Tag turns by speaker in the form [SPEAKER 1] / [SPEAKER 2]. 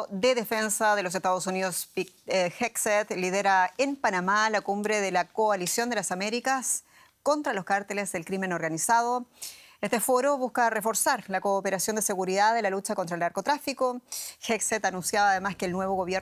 [SPEAKER 1] ministro de Defensa de los Estados Unidos, Pete Hegseth, lidera en Panamá la cumbre de la Coalición de las Américas contra los cárteles del crimen organizado. Este foro busca reforzar la cooperación de seguridad en la lucha contra el narcotráfico. Hegseth anunciaba además que el nuevo gobierno